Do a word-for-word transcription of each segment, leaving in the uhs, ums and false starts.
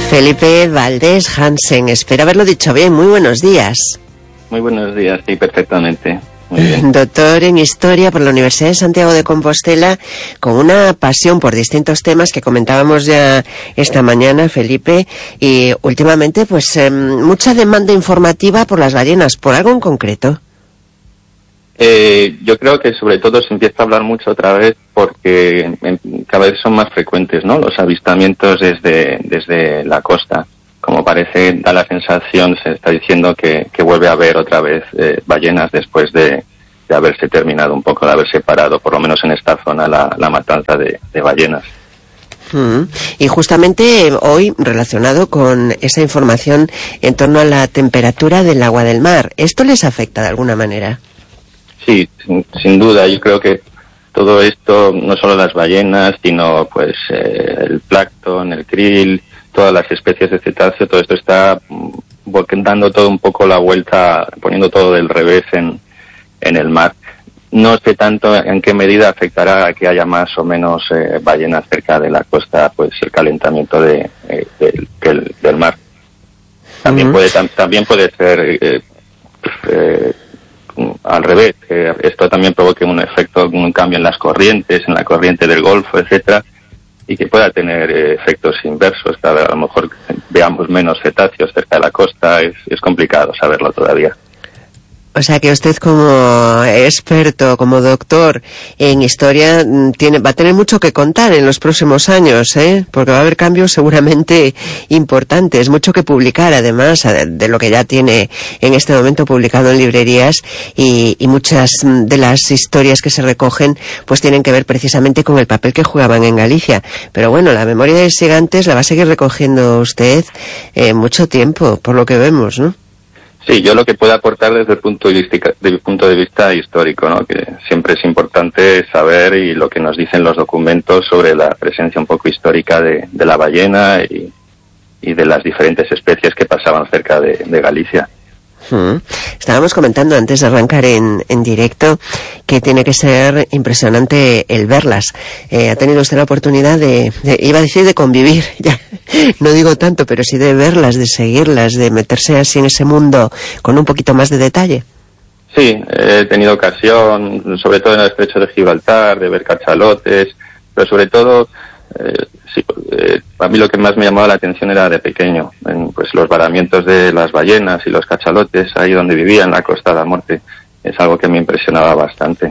Felipe Valdés Hansen, espero haberlo dicho bien. Muy buenos días. Muy buenos días, sí, perfectamente. Muy bien. Doctor en Historia por la Universidad de Santiago de Compostela, con una pasión por distintos temas que comentábamos ya esta mañana, Felipe, y últimamente pues eh, mucha demanda informativa por las ballenas. ¿Por algo en concreto? Eh, yo creo que sobre todo se empieza a hablar mucho otra vez porque cada vez son más frecuentes, ¿no?, los avistamientos desde, desde la costa. Como parece, da la sensación, se está diciendo que, que vuelve a haber otra vez eh, ballenas después de, de haberse terminado un poco, de haberse parado, por lo menos en esta zona, la, la matanza de, de ballenas. Mm. Y justamente hoy, relacionado con esa información en torno a la temperatura del agua del mar, ¿esto les afecta de alguna manera? Sí, sin, sin duda. Yo creo que todo esto, no solo las ballenas, sino pues eh, el plancton, el krill, todas las especies de cetáceo, todo esto está dando todo un poco la vuelta, poniendo todo del revés en, en el mar. No sé tanto en qué medida afectará a que haya más o menos eh, ballenas cerca de la costa, pues el calentamiento de, eh, del, del, del mar. También uh-huh. puede tam, también puede ser eh, eh, al revés, que esto también provoque un efecto, un cambio en las corrientes, en la corriente del Golfo, etcétera, y que pueda tener eh, efectos inversos, que a lo mejor veamos menos cetáceos cerca de la costa. Es, es complicado saberlo todavía. O sea que usted, como experto, como doctor en historia, tiene, va a tener mucho que contar en los próximos años, ¿eh? Porque va a haber cambios seguramente importantes, mucho que publicar, además de lo que ya tiene en este momento publicado en librerías, y, y muchas de las historias que se recogen pues tienen que ver precisamente con el papel que jugaban en Galicia. Pero bueno, la memoria de Sigantes la va a seguir recogiendo usted eh, mucho tiempo, por lo que vemos, ¿no? Sí, yo lo que puedo aportar desde el punto de vista, desde el punto de vista histórico, ¿no?, que siempre es importante saber y lo que nos dicen los documentos sobre la presencia un poco histórica de, de la ballena y, y de las diferentes especies que pasaban cerca de, de Galicia. Hmm. Estábamos comentando antes de arrancar en, en directo que tiene que ser impresionante el verlas. Eh, ¿Ha tenido usted la oportunidad de, de, iba a decir de convivir, ya no digo tanto, pero sí de verlas, de seguirlas, de meterse así en ese mundo con un poquito más de detalle? Sí, he tenido ocasión, sobre todo en el estrecho de Gibraltar, de ver cachalotes, pero sobre todo, eh, sí, eh, a mí lo que más me llamaba la atención era de pequeño, en, pues los varamientos de las ballenas y los cachalotes, ahí donde vivía, en la Costa de la Muerte. Es algo que me impresionaba bastante.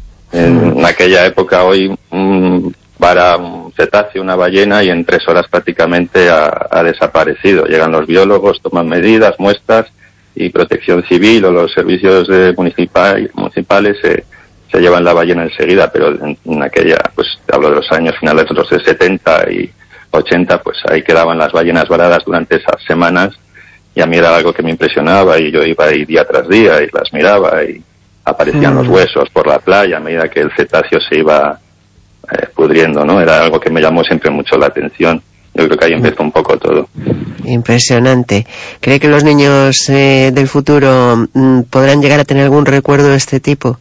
En mm. aquella época, hoy, mm, para un cetáceo, una ballena, y en tres horas prácticamente ha, ha desaparecido. Llegan los biólogos, toman medidas, muestras, y Protección Civil o los servicios de municipal, municipales eh, se llevan la ballena enseguida, pero en, en aquella, pues hablo de los años finales de los de setenta y ochenta, pues ahí quedaban las ballenas varadas durante esas semanas, y a mí era algo que me impresionaba, y yo iba ahí día tras día y las miraba, y aparecían mm. los huesos por la playa a medida que el cetáceo se iba eh, pudriendo, ¿no? Era algo que me llamó siempre mucho la atención. Yo creo que ahí empezó un poco todo. Impresionante. ¿Cree que los niños eh, del futuro mm, podrán llegar a tener algún recuerdo de este tipo?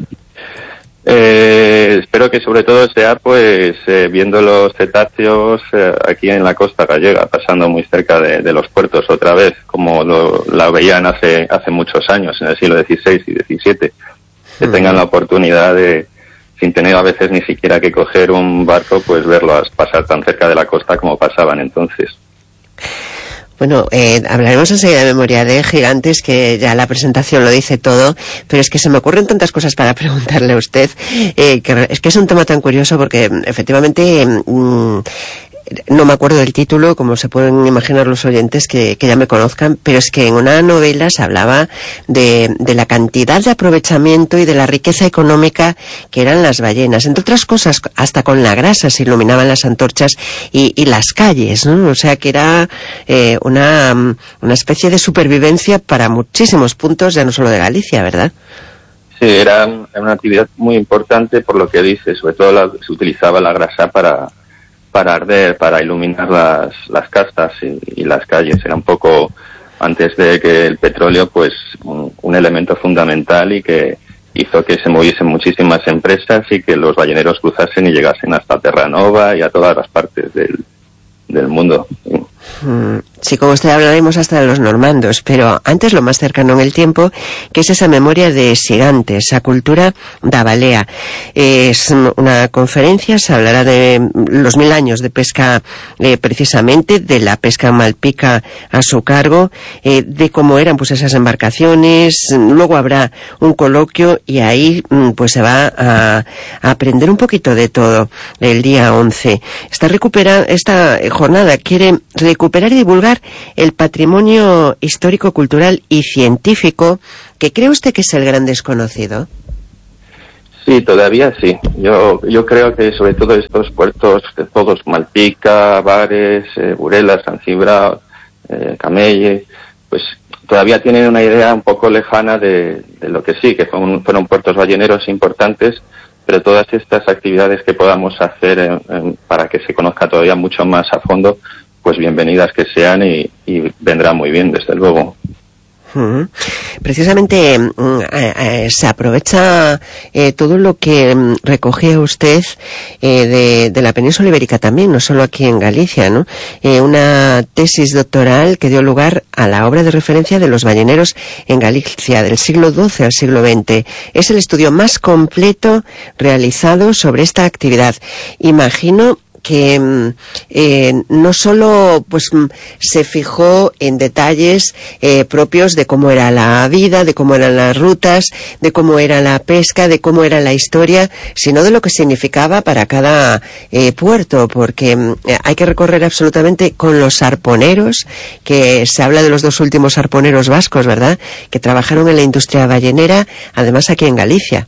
Eh, espero que sobre todo sea pues eh, viendo los cetáceos eh, aquí en la costa gallega, pasando muy cerca de, de los puertos otra vez, como lo, la veían hace hace muchos años, en el siglo dieciséis y diecisiete. Que mm. tengan la oportunidad de, sin tener a veces ni siquiera que coger un barco, pues verlos pasar tan cerca de la costa como pasaban entonces. Bueno, eh, hablaremos enseguida de memoria de gigantes, que ya la presentación lo dice todo, pero es que se me ocurren tantas cosas para preguntarle a usted, eh, que es que es un tema tan curioso porque efectivamente mmm, no me acuerdo del título, como se pueden imaginar los oyentes que, que ya me conozcan, pero es que en una novela se hablaba de, de la cantidad de aprovechamiento y de la riqueza económica que eran las ballenas. Entre otras cosas, hasta con la grasa se iluminaban las antorchas y, y las calles, ¿no? O sea que era eh, una, una especie de supervivencia para muchísimos puntos, ya no solo de Galicia, ¿verdad? Sí, era una actividad muy importante por lo que dice, sobre todo la, se utilizaba la grasa para para arder, para iluminar las, las castas y, y las calles. Era un poco, antes de que el petróleo, pues un, un elemento fundamental, y que hizo que se moviesen muchísimas empresas y que los balleneros cruzasen y llegasen hasta Terranova y a todas las partes del, del mundo. Sí, como usted hablaremos hasta de los normandos, pero antes lo más cercano en el tiempo, que es esa memoria de Sigantes, esa cultura da balea. Es una conferencia, se hablará de los mil años de pesca, eh, precisamente, de la pesca en Malpica a su cargo, eh, de cómo eran pues esas embarcaciones. Luego habrá un coloquio y ahí pues se va a, a aprender un poquito de todo el día once. Esta, recupera, esta jornada quiere recuperar y divulgar el patrimonio histórico, cultural y científico, que cree usted que es el gran desconocido. Sí, todavía sí. Yo yo creo que sobre todo estos puertos, todos Malpica, Bares, eh, Burela, San Cibrao, eh, Camelle, pues todavía tienen una idea un poco lejana de, de lo que sí, que fueron, fueron puertos balleneros importantes, pero todas estas actividades que podamos hacer en, en, para que se conozca todavía mucho más a fondo, pues bienvenidas que sean y, y vendrá muy bien, desde luego. Uh-huh. Precisamente eh, eh, se aprovecha eh, todo lo que eh, recoge usted eh, de, de la península ibérica también, no solo aquí en Galicia, ¿no? Eh, una tesis doctoral que dio lugar a la obra de referencia de los balleneros en Galicia del siglo doce al siglo veinte. Es el estudio más completo realizado sobre esta actividad. Imagino que eh, no solo pues se fijó en detalles eh, propios de cómo era la vida, de cómo eran las rutas, de cómo era la pesca, de cómo era la historia, sino de lo que significaba para cada eh, puerto, porque eh, hay que recorrer absolutamente con los arponeros, que se habla de los dos últimos arponeros vascos, ¿verdad?, que trabajaron en la industria ballenera, además aquí en Galicia.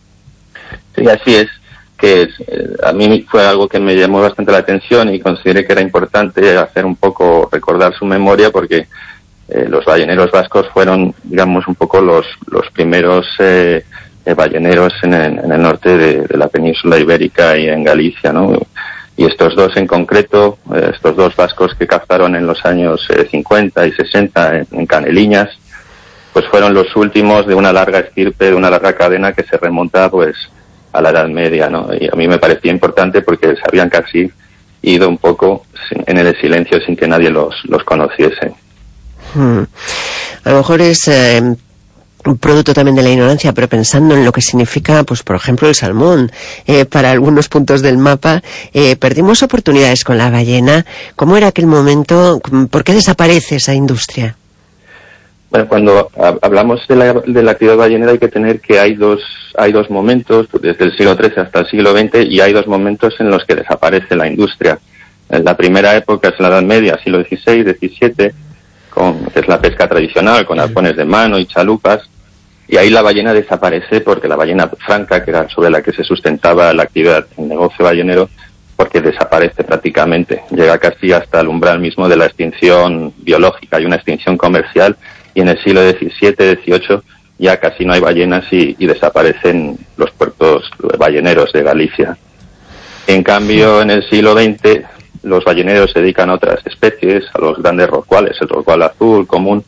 Sí, así es. que es, eh, a mí fue algo que me llamó bastante la atención y consideré que era importante hacer un poco, recordar su memoria, porque eh, los balleneros vascos fueron, digamos, un poco los los primeros eh, eh, balleneros en el, en el norte de, de la península ibérica y en Galicia, ¿no? Y estos dos en concreto, eh, estos dos vascos que cazaron en los años eh, cincuenta y sesenta en, en Caneliñas, pues fueron los últimos de una larga estirpe, de una larga cadena que se remonta, pues, a la Edad Media, ¿no? Y a mí me parecía importante porque se habían casi ido un poco en el silencio sin que nadie los, los conociese. Hmm. A lo mejor es eh, un producto también de la ignorancia, pero pensando en lo que significa, pues por ejemplo, el salmón, eh, para algunos puntos del mapa, eh, perdimos oportunidades con la ballena. ¿Cómo era aquel momento? ¿Por qué desaparece esa industria? Bueno, cuando hablamos de la, de la actividad ballenera hay que tener que hay dos hay dos momentos, desde el siglo trece hasta el siglo veinte, y hay dos momentos en los que desaparece la industria. En la primera época es la Edad Media, siglo dieciséis, diecisiete, con, que es la pesca tradicional, con arpones de mano y chalupas, y ahí la ballena desaparece porque la ballena franca, que era sobre la que se sustentaba la actividad, el negocio ballenero, porque desaparece prácticamente. Llega casi hasta el umbral mismo de la extinción biológica. Hay una extinción comercial y en el siglo diecisiete, dieciocho ya casi no hay ballenas y, y desaparecen los puertos balleneros de Galicia. En cambio, en el siglo veinte los balleneros se dedican a otras especies, a los grandes rorcuales, el rorcual azul común,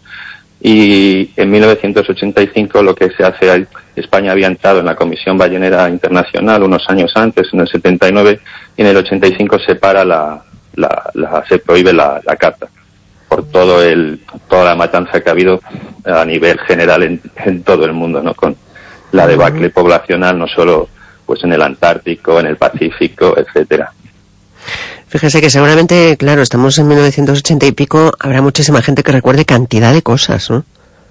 y en mil novecientos ochenta y cinco lo que se hace, España había entrado en la Comisión Ballenera Internacional unos años antes, en el setenta y nueve, y en el ochenta y cinco se para la, la, la se prohíbe la, la caza por todo el toda la matanza que ha habido a nivel general en, en todo el mundo, ¿no? Con la debacle poblacional, no solo pues en el Antártico, en el Pacífico, etcétera. Fíjese que seguramente, claro, estamos en mil novecientos ochenta y pico, habrá muchísima gente que recuerde cantidad de cosas, ¿no?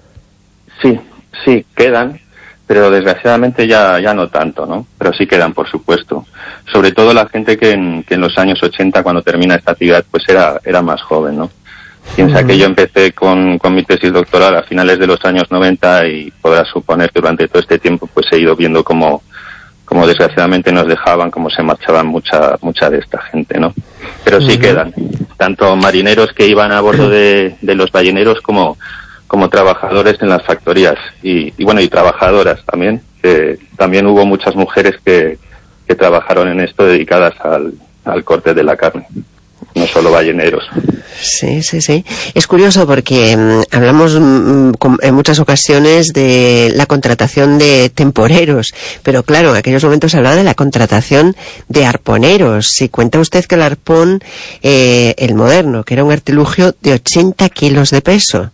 Sí, sí, quedan, pero desgraciadamente ya ya no tanto, ¿no? Pero sí quedan, por supuesto. Sobre todo la gente que en, que en los años ochenta, cuando termina esta actividad, pues era era más joven, ¿no? Piensa uh-huh. que yo empecé con, con mi tesis doctoral a finales de los años noventa y podrás suponer que durante todo este tiempo pues he ido viendo cómo, cómo desgraciadamente nos dejaban, cómo se marchaban mucha mucha de esta gente, ¿no? Pero sí uh-huh. quedan, tanto marineros que iban a bordo de, de los balleneros como, como trabajadores en las factorías y, y bueno, y trabajadoras también, que también hubo muchas mujeres que, que trabajaron en esto dedicadas al, al corte de la carne. no solo balleneros. Sí, sí, sí. Es curioso porque mmm, hablamos mmm, en muchas ocasiones de la contratación de temporeros, pero claro, en aquellos momentos se hablaba de la contratación de arponeros. Si cuenta usted que el arpón, eh, el moderno, que era un artilugio de ochenta kilos de peso.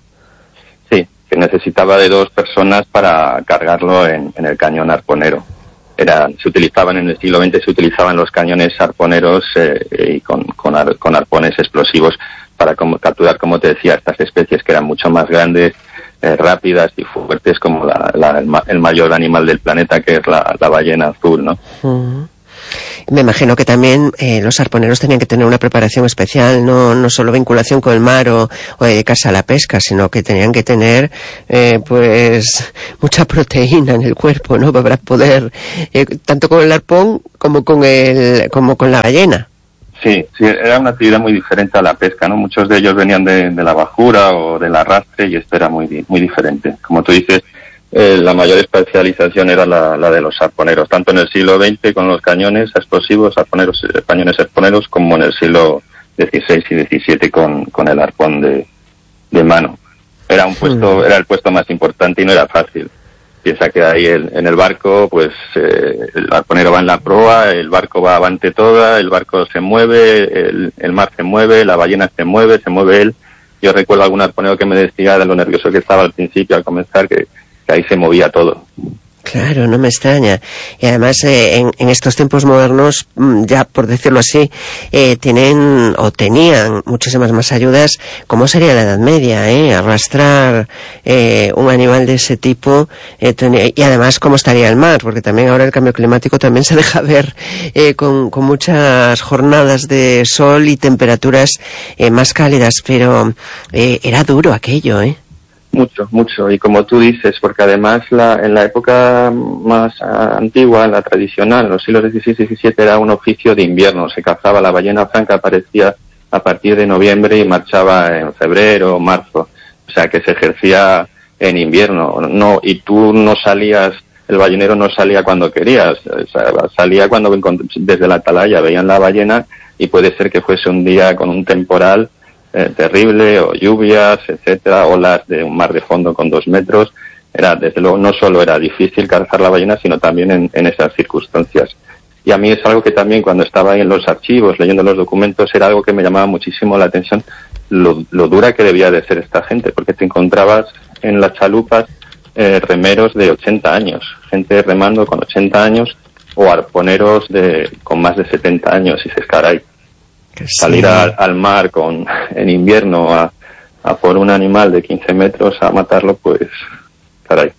Sí, que necesitaba de dos personas para cargarlo en, en el cañón arponero. Era, se utilizaban en el siglo veinte, se utilizaban los cañones arponeros eh, y con, con, ar, con arpones explosivos para como, capturar, como te decía, estas especies que eran mucho más grandes, eh, rápidas y fuertes, como la, la, el, el mayor animal del planeta, que es la, la ballena azul, ¿no? Uh-huh. Me imagino que también eh, los arponeros tenían que tener una preparación especial, no no solo vinculación con el mar o, o dedicarse a la pesca, sino que tenían que tener eh, pues mucha proteína en el cuerpo, ¿no? Para poder, eh, tanto con el arpón como con el como con la ballena. Sí, sí, era una actividad muy diferente a la pesca, ¿no? Muchos de ellos venían de, de la bajura o del arrastre y esto era muy muy diferente. Como tú dices, eh, la mayor especialización era la, la de los arponeros, tanto en el siglo veinte con los cañones explosivos, arponeros, cañones arponeros, como en el siglo dieciséis y diecisiete con, con el arpón de, de mano. Era un puesto, era el puesto más importante y no era fácil. Piensa que ahí el, en el barco, pues eh, el arponero va en la proa, el barco va avante toda, el barco se mueve, el, el mar se mueve, la ballena se mueve, se mueve él. Yo recuerdo algún arponero que me decía de lo nervioso que estaba al principio, al comenzar, que, que ahí se movía todo. Claro, no me extraña. Y además, eh, en, en estos tiempos modernos, ya por decirlo así, eh, tienen o tenían muchísimas más ayudas. ¿Cómo sería la Edad Media, eh? Arrastrar eh, un animal de ese tipo. Eh, ten, y además, ¿cómo estaría el mar? Porque también ahora el cambio climático también se deja ver eh, con, con muchas jornadas de sol y temperaturas eh, más cálidas. Pero eh, era duro aquello, ¿eh? Mucho, mucho. Y como tú dices, porque además la, en la época más antigua, en la tradicional, en los siglos dieciséis y diecisiete, era un oficio de invierno. Se cazaba la ballena franca, aparecía a partir de noviembre y marchaba en febrero o marzo. O sea, que se ejercía en invierno. No, y tú no salías, el ballenero no salía cuando querías. O sea, salía cuando desde la atalaya veían la ballena y puede ser que fuese un día con un temporal Eh, terrible, o lluvias, etcétera, olas de un mar de fondo con dos metros. Era, desde luego, no solo era difícil cazar la ballena, sino también en, en esas circunstancias. Y a mí es algo que también, cuando estaba ahí en los archivos, leyendo los documentos, era algo que me llamaba muchísimo la atención, lo, lo dura que debía de ser esta gente, porque te encontrabas en las chalupas eh, remeros de ochenta años, gente remando con ochenta años, o arponeros de con más de setenta años, y dices, caray, sí. Salir al, al mar con en invierno a, a por un animal de quince metros a matarlo, pues caray.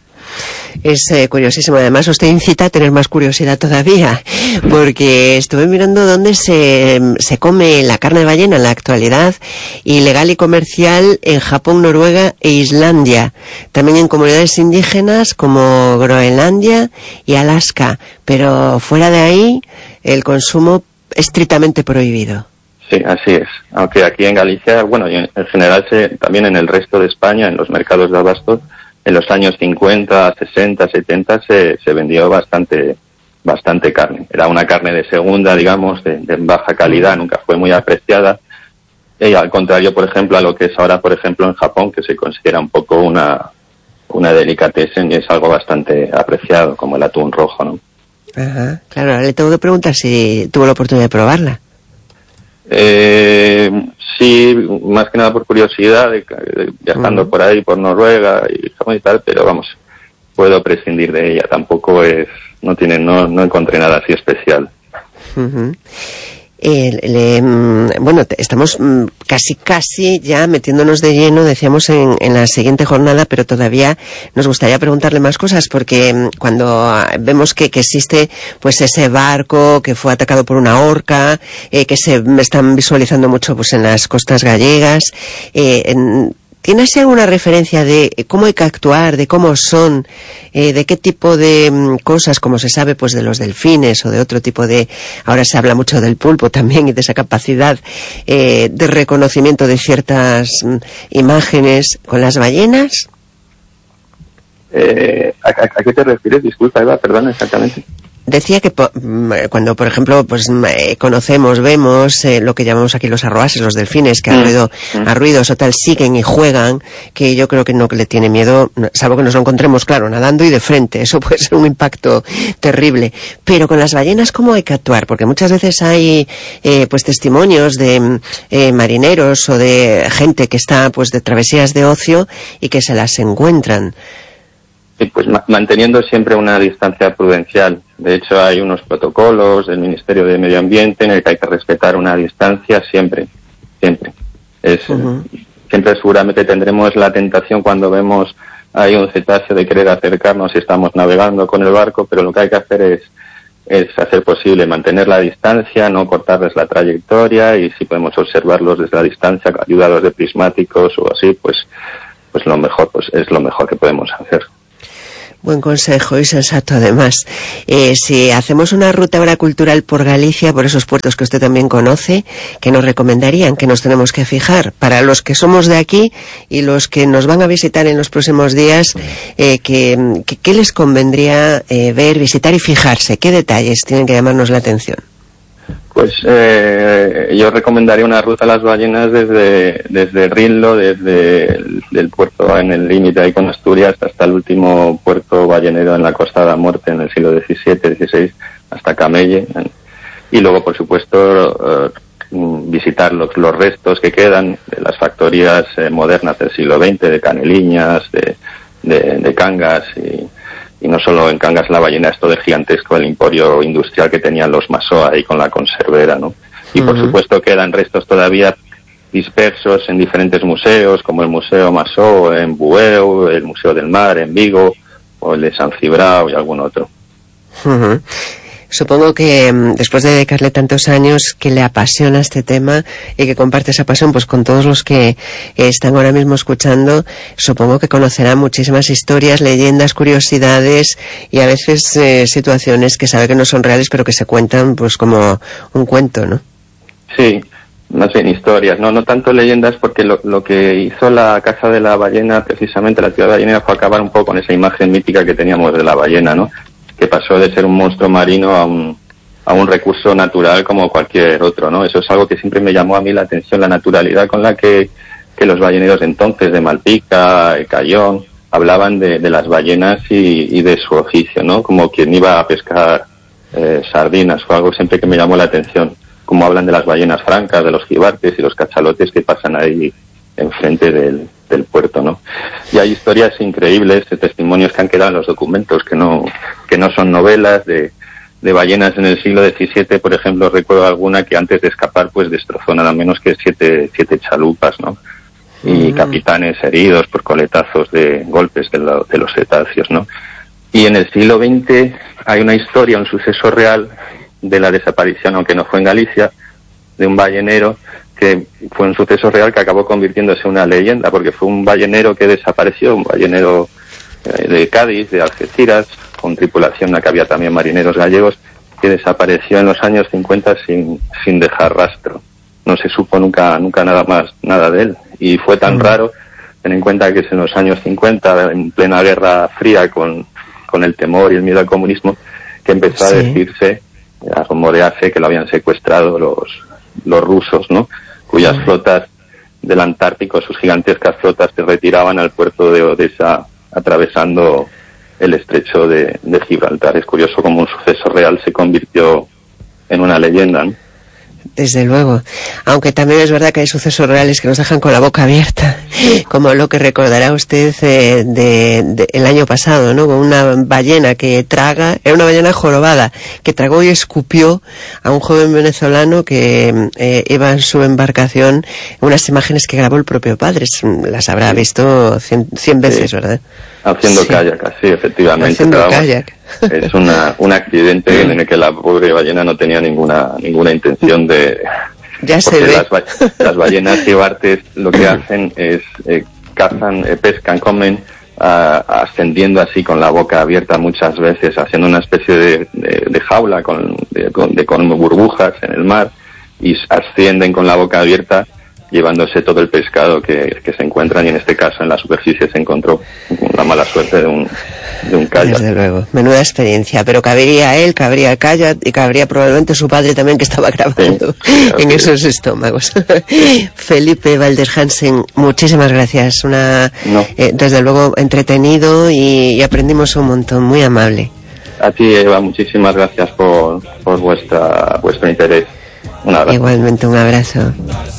Es eh, curiosísimo. Además, usted incita a tener más curiosidad todavía, porque estuve mirando dónde se, se come la carne de ballena en la actualidad, ilegal y comercial en Japón, Noruega e Islandia. También en comunidades indígenas como Groenlandia y Alaska. Pero fuera de ahí, el consumo estrictamente prohibido. Sí, así es. Aunque aquí en Galicia, bueno, y en, en general se, también en el resto de España, en los mercados de abastos, en los años cincuenta, sesenta, setenta se, se vendió bastante bastante carne. Era una carne de segunda, digamos, de, de baja calidad, nunca fue muy apreciada. Y al contrario, por ejemplo, a lo que es ahora, por ejemplo, en Japón, que se considera un poco una, una delicatessen y es algo bastante apreciado, como el atún rojo, ¿no? Ajá, claro, ahora le tengo que preguntar si tuvo la oportunidad de probarla. Eh, sí, más que nada por curiosidad, de, de, viajando uh-huh. por ahí, por Noruega y Japón y tal, pero vamos, puedo prescindir de ella, tampoco es, no tiene, no, no encontré nada así especial. Uh-huh. Eh, le, bueno, estamos casi casi ya metiéndonos de lleno, decíamos, en, en la siguiente jornada, pero todavía nos gustaría preguntarle más cosas, porque cuando vemos que, que existe pues ese barco que fue atacado por una orca, eh, que se están visualizando mucho pues en las costas gallegas, eh, en, ¿tiene así alguna referencia de cómo hay que actuar, de cómo son, eh, de qué tipo de mm, cosas, como se sabe, pues de los delfines o de otro tipo de... Ahora se habla mucho del pulpo también y de esa capacidad eh, de reconocimiento de ciertas mm, imágenes con las ballenas? Eh, ¿a, a, ¿A qué te refieres? Disculpa, Eva, perdón, exactamente. Decía que po cuando, por ejemplo, pues conocemos, vemos eh, lo que llamamos aquí los arroases, los delfines, que mm. a, ruido, mm. a ruidos o tal siguen y juegan, que yo creo que no le tiene miedo, salvo que nos lo encontremos, claro, nadando y de frente. Eso puede ser un impacto terrible. Pero con las ballenas, ¿cómo hay que actuar? Porque muchas veces hay eh, pues testimonios de eh, marineros o de gente que está pues de travesías de ocio y que se las encuentran. Sí, pues ma manteniendo siempre una distancia prudencial. De hecho, hay unos protocolos del Ministerio de Medio Ambiente en el que hay que respetar una distancia siempre, siempre. Es, uh-huh. Siempre seguramente tendremos la tentación cuando vemos hay un cetáceo de querer acercarnos si estamos navegando con el barco, pero lo que hay que hacer es, es hacer posible mantener la distancia, no cortarles la trayectoria, y si podemos observarlos desde la distancia, ayudados de prismáticos o así, pues, pues lo mejor, pues es lo mejor que podemos hacer. Buen consejo y sensato además. Eh, si hacemos una ruta ahora cultural por Galicia, por esos puertos que usted también conoce, ¿qué nos recomendarían? ¿Qué nos tenemos que fijar? Para los que somos de aquí y los que nos van a visitar en los próximos días, eh, ¿qué, qué, qué les convendría eh, ver, visitar y fijarse? ¿Qué detalles tienen que llamarnos la atención? Pues eh, yo recomendaría una ruta a las ballenas desde desde Rinlo, desde el del puerto en el límite ahí con Asturias hasta el último puerto ballenero en la Costa de la Muerte en el siglo diecisiete, dieciséis, hasta Camelle. Y luego, por supuesto, eh, visitar los, los restos que quedan de las factorías eh, modernas del siglo veinte, de Caneliñas, de, de, de Cangas y... Y no solo en Cangas la ballena, esto de gigantesco, el emporio industrial que tenían los Masó ahí con la conservera, ¿no? Y uh-huh. por supuesto quedan restos todavía dispersos en diferentes museos, como el Museo Masó en Bueu, el Museo del Mar en Vigo, o el de San Cibrao y algún otro. Uh-huh. Supongo que después de dedicarle tantos años, que le apasiona este tema y que comparte esa pasión pues con todos los que están ahora mismo escuchando, supongo que conocerá muchísimas historias, leyendas, curiosidades y a veces eh, situaciones que sabe que no son reales pero que se cuentan pues como un cuento, ¿no? Sí, más bien historias, no no tanto leyendas, porque lo, lo que hizo la Casa de la Ballena, precisamente la ciudad ballenera, fue acabar un poco con esa imagen mítica que teníamos de la ballena, ¿no? Que pasó de ser un monstruo marino a un, a un recurso natural como cualquier otro, ¿no? Eso es algo que siempre me llamó a mí la atención, la naturalidad con la que, que los balleneros de entonces, de Malpica, de Cayón, hablaban de, de las ballenas y, y de su oficio, ¿no? Como quien iba a pescar eh, sardinas, fue algo siempre que me llamó la atención. Como hablan de las ballenas francas, de los jibartes y los cachalotes que pasan ahí enfrente del, del puerto, ¿no? Y hay historias increíbles, de testimonios que han quedado en los documentos, que no, que no son novelas, de, de ballenas en el siglo diecisiete, por ejemplo, recuerdo alguna que antes de escapar, pues destrozó nada menos que siete, siete chalupas, ¿no? Y mm. capitanes heridos por coletazos de golpes de, lo, de los cetáceos, ¿no? Y en el siglo veinte hay una historia, un suceso real de la desaparición, aunque no fue en Galicia, de un ballenero, que fue un suceso real que acabó convirtiéndose en una leyenda, porque fue un ballenero que desapareció, un ballenero eh, de Cádiz, de Algeciras, con tripulación, en la que había también marineros gallegos, que desapareció en los años cincuenta sin, sin dejar rastro. No se supo nunca, nunca nada más, nada de él. Y fue tan mm. raro, ten en cuenta que es en los años cincuenta, en plena Guerra Fría, con, con el temor y el miedo al comunismo, que empezó sí. a decirse, a rumorearse que lo habían secuestrado los, los rusos, ¿no? Cuyas sí. flotas del Antártico, sus gigantescas flotas, se retiraban al puerto de Odessa, atravesando el estrecho de, de Gibraltar. Es curioso cómo un suceso real se convirtió en una leyenda, ¿no? Desde luego, aunque también es verdad que hay sucesos reales que nos dejan con la boca abierta, como lo que recordará usted eh, de, de el año pasado, ¿no? Con una ballena que traga, era una ballena jorobada, que tragó y escupió a un joven venezolano que eh, iba en su embarcación, unas imágenes que grabó el propio padre, las habrá visto cien, cien veces, sí. ¿verdad? Haciendo sí. kayak, sí, efectivamente. Haciendo kayak. Es una, un accidente en el que la pobre ballena no tenía ninguna ninguna intención de... Ya se ve. Las, las ballenas jibartes lo que hacen es eh, cazan, eh, pescan, comen, uh, ascendiendo así con la boca abierta muchas veces, haciendo una especie de, de, de jaula con, de, con, de, con burbujas en el mar, y ascienden con la boca abierta llevándose todo el pescado que, que se encuentran, y en este caso en la superficie se encontró la mala suerte de un, de un kayak. Desde luego, menuda experiencia, pero cabería él, cabría el kayak y cabría probablemente su padre también, que estaba grabando sí, en esos es. estómagos. Felipe Valder Hansen, muchísimas gracias, una no. eh, desde luego entretenido y, y aprendimos un montón, muy amable. A ti, Eva, muchísimas gracias por, por vuestra vuestro interés. Un abrazo. Igualmente, un abrazo.